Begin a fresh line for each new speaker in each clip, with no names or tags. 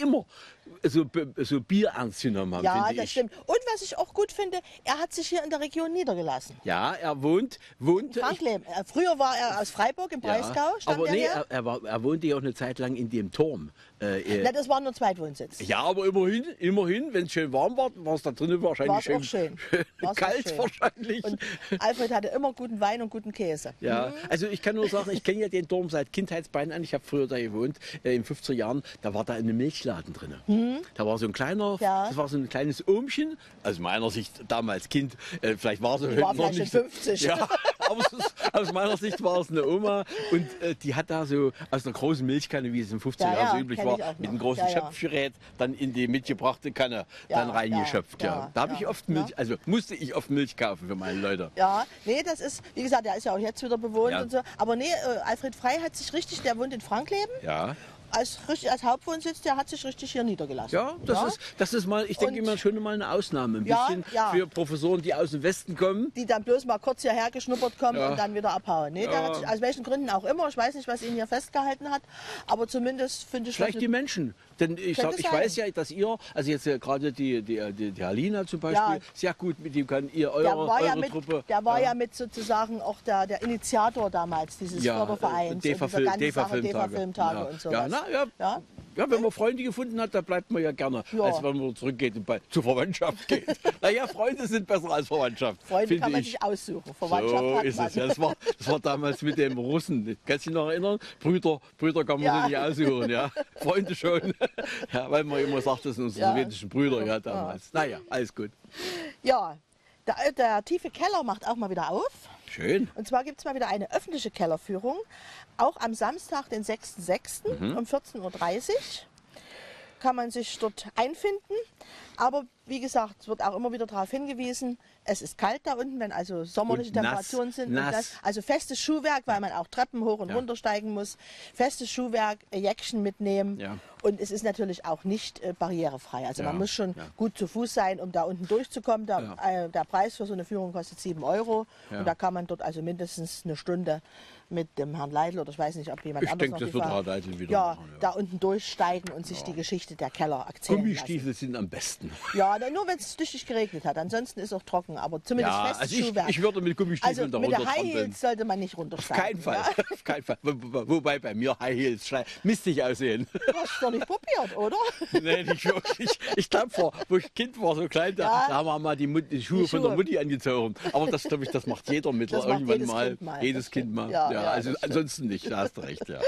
immer so Bier ernst genommen haben,
Ja,
finde
das
ich.
stimmt. Und was ich auch gut finde, er hat sich hier in der Region niedergelassen.
Ja, er wohnte.
Frankleben. Früher war er aus Freiburg im Breisgau, stammt
aber
er
nee,
her.
er wohnte ja auch eine Zeit lang in dem Turm.
Na, das war nur Zweitwohnsitz.
Ja, aber immerhin, wenn es schön warm war, war es da drinnen wahrscheinlich
War's auch schön. War's auch
kalt
schön.
wahrscheinlich.
Und Alfred hatte immer guten Wein und guten Käse.
Ja, also ich kann nur sagen, ich kenne ja den Turm seit Kindheitsbeinen an. Ich habe früher da gewohnt, in 50er Jahren. Da war da eine Milchladen drin. Da war so ein kleiner,
Ja.
das war so ein kleines Ohmchen. Also meiner Sicht damals Kind, vielleicht war sie
war
noch
vielleicht
nicht
schon 50.
Ja, aber aus meiner Sicht war es eine Oma. Und die hat da so aus einer großen Milchkanne, wie es in 50er
Ja,
Jahren so
ja,
üblich
kenn
war,
ich auch
mit einem
noch.
großen
Ja, ja.
Schöpfgerät dann in die mitgebrachte Kanne dann reingeschöpft. Ja. Da habe ich oft Milch, also musste ich oft Milch kaufen für meine Leute.
Ja, nee, das ist, wie gesagt, der ist ja auch jetzt wieder bewohnt
Ja.
und so. Aber nee, Alfred Frey hat sich richtig, der wohnt in Frankleben.
Ja.
Als Hauptwohnsitz, der hat sich richtig hier niedergelassen.
Ja, das ist mal, ich denke
Und-
immer schon mal eine Ausnahme. Ein
Ja,
bisschen
ja.
für Professoren, die aus dem Westen kommen.
Die dann bloß mal kurz hierher geschnuppert kommen
Ja.
und dann wieder abhauen. Nee, der hat sich, aus welchen Gründen auch immer, ich weiß nicht, was ihn hier festgehalten hat, aber zumindest finde ich
Vielleicht
das
die Menschen. Denn ich
Könnte sein.
weiß ja, dass ihr, also jetzt gerade die Alina zum Beispiel,
Ja.
sehr gut mit ihm kann, ihr,
der
eure,
war, ja
eure
mit,
Truppe.
der war ja mit sozusagen auch der Initiator damals dieses Fördervereins und dieser ganzen Sache, DEFA-Filmtage und sowas.
Ja, wenn man Freunde gefunden hat, da bleibt man ja gerne,
Ja.
als wenn man zurückgeht und zur Verwandtschaft geht. Naja, Freunde sind besser als Verwandtschaft.
Freunde
finde
kann man
ich.
sich aussuchen, Verwandtschaft
So
hat
ist
man.
es. Ja, das war damals mit dem Russen. Kannst du dich noch erinnern? Brüder kann man
Ja.
sich nicht aussuchen. Ja. Freunde schon. Ja, weil man immer sagt, das sind unsere
Ja.
sowjetischen Brüder ja, damals. Naja, alles gut.
Ja, der tiefe Keller macht auch mal wieder auf.
Schön.
Und zwar gibt es mal wieder eine öffentliche Kellerführung, auch am Samstag, den 6.6. Um 14.30 Uhr. Kann man sich dort einfinden. Aber wie gesagt, es wird auch immer wieder darauf hingewiesen, es ist kalt da unten, wenn also sommerliche
Und nass,
Temperaturen sind.
nass.
Und das, also festes Schuhwerk, weil man auch Treppen hoch und runter steigen muss. Festes Schuhwerk, Jäckchen mitnehmen.
Ja.
Und es ist natürlich auch nicht barrierefrei. Also man muss schon gut zu Fuß sein, um da unten durchzukommen. Der Preis für so eine Führung kostet 7 Euro.
Ja.
Und da kann man dort also mindestens eine Stunde mit dem Herrn Leitl oder ich weiß nicht, ob jemand
Ich
anderes
denke,
noch
das
die
wird
Fahrt-
Herr Leitl wieder
ja,
machen, ja.
da unten durchsteigen und sich die Geschichte der Keller erzählen
Gummistiefel sind am besten.
lassen. Ja, nur wenn es tüchtig geregnet hat. Ansonsten ist auch trocken, aber zumindest
Ja,
festes
also
Schuhwerk.
ich würde mit Gummistiefeln
Also mit
da
der High
runtertrampeln.
Heels sollte man nicht
Auf
runtersteigen.
keinen Fall.
Ja?
Auf keinen Fall. Wobei bei mir High Heels mistig aussehen.
Du hast es doch nicht probiert, oder?
Nee, nicht wirklich. Ich glaube, wo ich Kind war, so klein, da haben wir mal die Schuhe von der Mutti angezogen. Aber das, glaube ich, das macht jeder mittlerweile
macht
irgendwann
jedes
mal.
Kind mal.
Jedes
Das
Kind
stimmt.
mal.
Ja,
Ja,
ja,
also
das stimmt.
ansonsten nicht, da hast du recht. Ja.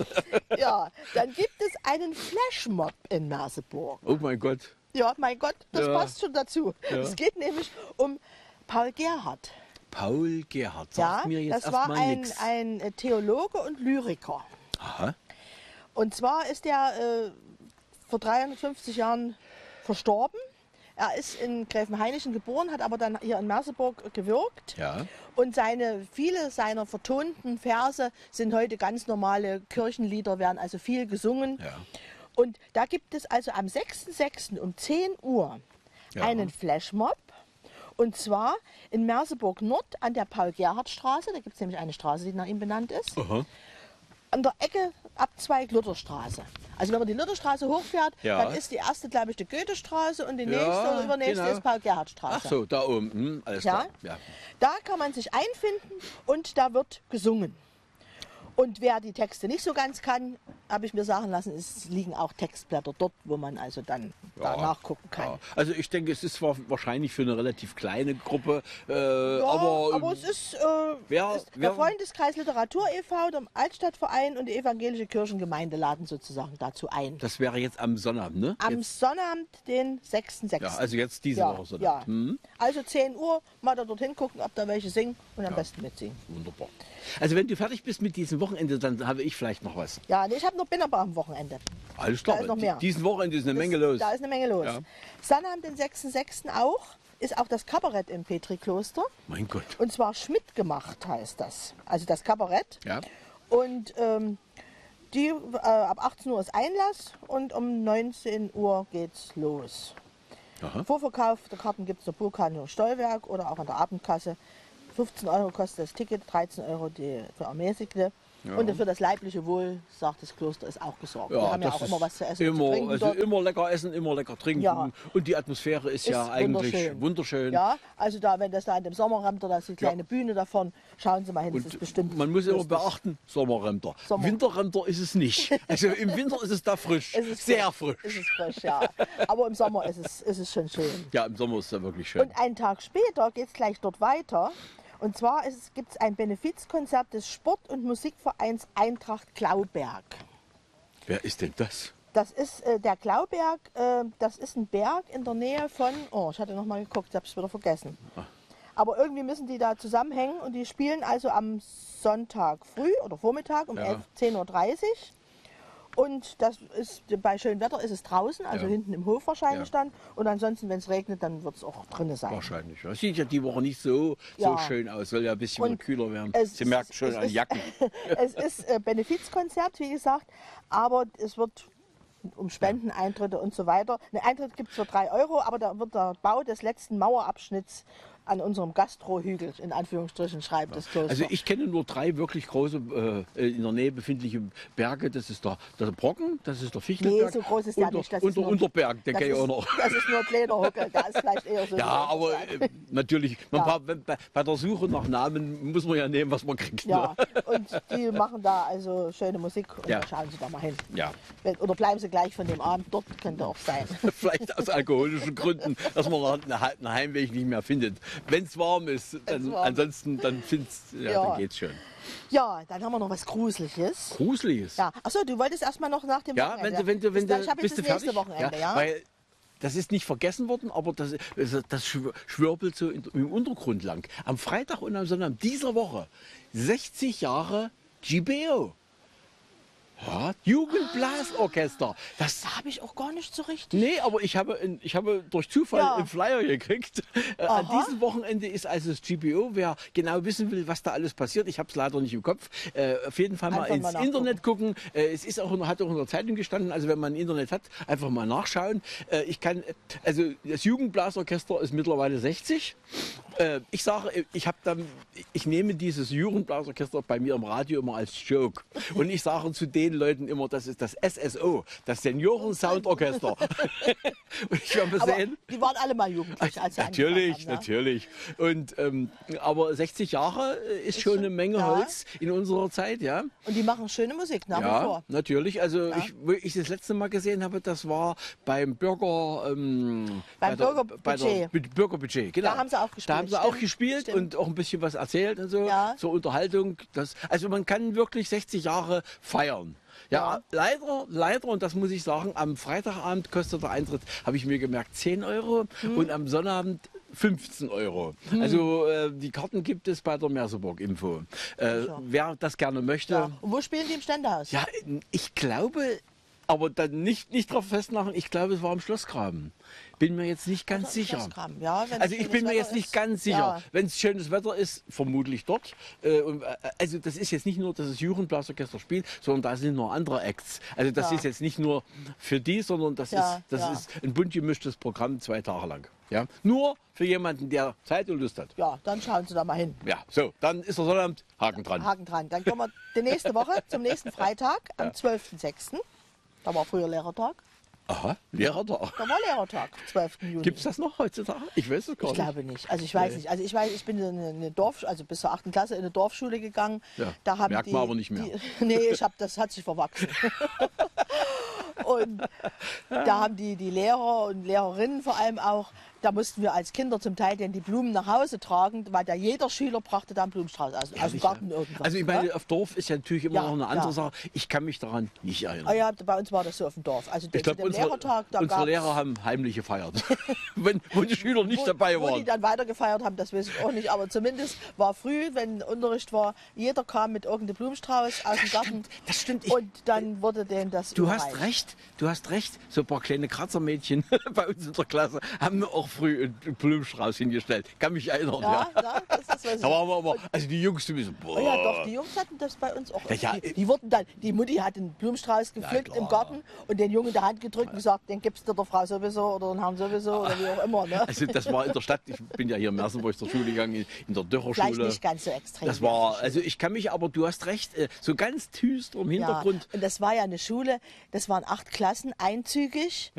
Ja, dann gibt es einen Flashmob in Merseburg.
Oh mein Gott.
Ja, mein Gott, das
Ja.
passt schon dazu.
Ja.
Es geht nämlich um Paul Gerhardt.
Paul Gerhardt,
Ja,
sagt mir jetzt
das war
erstmal nichts.
ein Theologe und Lyriker.
Aha.
Und zwar ist er vor 350 Jahren verstorben. Er ist in Gräfenhainichen geboren, hat aber dann hier in Merseburg gewirkt.
Ja.
Und viele seiner vertonten Verse sind heute ganz normale Kirchenlieder, werden also viel gesungen.
Ja.
Und da gibt es also am 6.6. um 10 Uhr
Ja.
einen Flashmob. Und zwar in Merseburg Nord an der Paul-Gerhardt-Straße. Da gibt es nämlich eine Straße, die nach ihm benannt ist.
Aha.
An der Ecke Abzweig Lutherstraße. Also wenn man die Lutherstraße hochfährt,
Ja.
dann ist die erste, glaube ich, die Goethestraße und die
Ja,
nächste oder übernächste
genau.
ist Paul-Gerhardt-Straße.
Ach so, da oben. Alles
Ja?
klar. Ja.
Da kann man sich einfinden und da wird gesungen. Und wer die Texte nicht so ganz kann, habe ich mir sagen lassen, es liegen auch Textblätter dort, wo man also dann da nachgucken kann.
Ja. Also ich denke, es ist zwar wahrscheinlich für eine relativ kleine Gruppe,
Ja,
aber
es ist
wer-
der Freundeskreis Literatur e.V., der Altstadtverein und die evangelische Kirchengemeinde laden sozusagen dazu ein.
das wäre jetzt am Sonnabend, ne?
Am Sonnabend, den 6.6.
Ja, also jetzt diese
ja,
Woche Sonnabend.
ja.
Hm?
Also 10 Uhr, mal da dorthin gucken, ob da welche singen und am besten mitsingen.
Wunderbar. Also wenn du fertig bist mit diesem Wochenende, dann habe ich vielleicht noch was.
Ja, nee, ich habe noch bin aber am Wochenende.
Alles klar.
Da ist noch mehr.
Diesen Wochenende ist eine Menge los.
Da ist eine Menge los.
Ja.
Sonnabend, den 6.6. auch, ist auch das Kabarett im Petri-Kloster.
Mein Gott.
Und zwar Schmidt gemacht heißt das. Also das Kabarett.
Ja.
Und ab 18 Uhr ist Einlass und um 19 Uhr geht's los.
Aha.
Vorverkauf der Karten gibt es der Burghandel Stollwerk oder auch an der Abendkasse. 15 Euro kostet das Ticket, 13 Euro für Ermäßigte.
Ja.
Und für das leibliche Wohl, sagt das Kloster, ist auch gesorgt.
Ja,
Wir haben ja
das
auch
ist
immer was zu essen und
immer,
zu trinken
also
dort.
immer lecker essen, immer lecker trinken.
Ja.
Und die Atmosphäre ist ja eigentlich wunderschön.
Ja, also da, wenn das da in dem Sommerramter, da ist die kleine Bühne davon, schauen Sie mal hin, das ist bestimmt
Man muss immer
lustig.
beachten, Sommerränder. Winterränder ist es nicht. Also im Winter ist es da frisch, sehr frisch.
Ist es frisch, ja. Aber im Sommer ist es schon schön.
Ja, im Sommer ist es ja wirklich schön.
Und einen Tag später geht es gleich dort weiter. Und zwar gibt es ein Benefizkonzert des Sport- und Musikvereins Eintracht Glauberg.
Wer ist denn das?
Das ist der Glauberg, das ist ein Berg in der Nähe von, ich hatte noch mal geguckt, ich habe es wieder vergessen. Aber irgendwie müssen die da zusammenhängen und die spielen also am Sonntag früh oder Vormittag um 10:30 Uhr. Und das ist, bei schönem Wetter ist es draußen, also hinten im Hof wahrscheinlich dann. Und ansonsten, wenn es regnet, dann wird es auch drinnen sein.
Wahrscheinlich. Das sieht ja die Woche nicht so schön aus. Soll ja ein bisschen wieder kühler werden. Sie merkt schon an Jacken.
Es ist Benefizkonzert, wie gesagt, aber es wird um Spendeneintritte und so weiter. Einen Eintritt gibt es für 3 Euro, aber da wird der Bau des letzten Mauerabschnitts an unserem Gastrohügel, in Anführungsstrichen, schreibt das Kloster.
Also ich kenne nur 3 wirklich große in der Nähe befindliche Berge. Das ist der Brocken, das ist der Fichtelberg.
Nee, so groß ist der nicht. Das
und
ist
der
nur,
Unterberg, den kenne ich auch noch.
Das ist nur ein kleiner Huckel, der ist vielleicht eher so.
Ja, aber natürlich, bei der Suche nach Namen muss man ja nehmen, was man kriegt.
Ja,
Ne?
und die machen da also schöne Musik und da schauen Sie da mal hin.
Ja.
Oder bleiben Sie gleich von dem Abend dort, könnte auch sein.
Vielleicht aus alkoholischen Gründen, dass man einen Heimweg nicht mehr findet. Wenn es warm ist, dann, ansonsten dann dann geht's schon.
Ja, dann haben wir noch was Gruseliges.
Gruseliges?
Ja. Achso, du wolltest erstmal noch nach dem Wochenende.
Ja, wenn du
ich habe
bist
jetzt
du
das nächste
fertig?
Wochenende, ja.
Weil das ist nicht vergessen worden, aber das schwirbelt so im Untergrund lang. Am Freitag und am Sonntag dieser Woche 60 Jahre GBO. Ja, Jugendblasorchester. Das
Da habe ich auch gar nicht so richtig.
Nee, aber ich habe durch Zufall einen Flyer gekriegt. An diesem Wochenende ist also das GBO. Wer genau wissen will, was da alles passiert, ich habe es leider nicht im Kopf. Auf jeden Fall mal ins Internet gucken. Es ist hat auch in der Zeitung gestanden. Also wenn man Internet hat, einfach mal nachschauen. Also das Jugendblasorchester ist mittlerweile 60. Ich sage, ich nehme dieses Jugendblasorchester bei mir im Radio immer als Joke. Und ich sage zu den Leuten immer, das ist das SSO, das Senioren-Soundorchester. Und ich werde
Aber
sehen.
die waren alle mal jugendlich, als sie
Natürlich,
angefangen haben,
natürlich. Und, aber 60 Jahre ist schon eine Menge Holz in unserer Zeit, ja.
Und die machen schöne Musik nach wie vor.
Natürlich. Also wo ich das letzte Mal gesehen habe, das war beim Bürgerbudget, genau.
Da haben sie auch gespielt.
Da haben sie auch gespielt und auch ein bisschen was erzählt und so zur Unterhaltung. Also man kann wirklich 60 Jahre feiern. Ja, leider, und das muss ich sagen, am Freitagabend kostet der Eintritt, habe ich mir gemerkt, 10 Euro und am Sonnabend 15 Euro. Also die Karten gibt es bei der Merseburg Info. Wer das gerne möchte.
Ja. Und wo spielen die im Ständehaus?
Ja, ich glaube, aber dann nicht drauf festmachen, ich glaube, es war im Schlossgraben. Bin mir jetzt nicht ganz sicher.
Ja,
also ich bin mir jetzt nicht ganz sicher. Ja. Wenn es schönes Wetter ist, vermutlich dort. Also das ist jetzt nicht nur, dass das Jugendblasorchester spielt, sondern da sind noch andere Acts. Also das ist jetzt nicht nur für die, sondern das ist ein bunt gemischtes Programm 2 Tage lang. Ja? Nur für jemanden, der Zeit und Lust hat.
Ja, dann schauen Sie da mal hin.
Ja, so, dann ist der Sonnabend, Haken dran.
Haken dran. Dann kommen wir die nächste Woche zum nächsten Freitag, am 12.06. Da war früher Lehrertag.
Aha, Lehrertag.
Da war Lehrertag, 12. Juni.
Gibt es das noch heutzutage? Ich weiß es gar nicht.
Ich glaube nicht. Also ich weiß nicht. Also ich bin in eine also bis zur 8. Klasse in eine Dorfschule gegangen.
Ja,
da haben
merkt man aber nicht mehr.
Nee, das hat sich verwachsen. Und da haben die Lehrer und Lehrerinnen vor allem auch, da mussten wir als Kinder zum Teil denn die Blumen nach Hause tragen, weil da jeder Schüler brachte da einen Blumenstrauß aus dem Garten irgendwas.
Also ich meine, auf Dorf ist ja natürlich immer noch eine andere Sache. Ich kann mich daran nicht erinnern.
Ah ja, bei uns war das so auf dem Dorf. Also
ich glaube, unsere Lehrer haben heimlich gefeiert, wo die Schüler nicht dabei waren.
Wo die dann weiter gefeiert haben, das weiß ich auch nicht. Aber zumindest war früh, wenn Unterricht war, jeder kam mit irgendeinem Blumenstrauß aus dem Garten.
Das stimmt.
Und dann wurde denen das
Du hast recht. du hast recht. So ein paar kleine Kratzermädchen bei uns in der Klasse haben mir auch früh einen Blumenstrauß hingestellt. Kann mich erinnern.
Ja, das ist was.
Da waren wir aber, also die Jungs, die müssen,
boah. Ja, doch, die Jungs hatten das bei uns auch.
Ja,
die wurden dann, die Mutti hat einen Blumenstrauß gepflückt im Garten und den Jungen in der Hand gedrückt und gesagt, den gibst du der Frau sowieso oder den Herrn sowieso oder wie auch immer. Ne?
Also das war in der Stadt, ich bin ja hier in Mersenburg zur Schule gegangen, in der Dörrerschule.
Vielleicht nicht ganz so extrem.
Das war, also ich kann mich, aber du hast recht, so ganz düster im Hintergrund.
Ja, und das war ja eine Schule, das waren 8 Klassen, einzügig.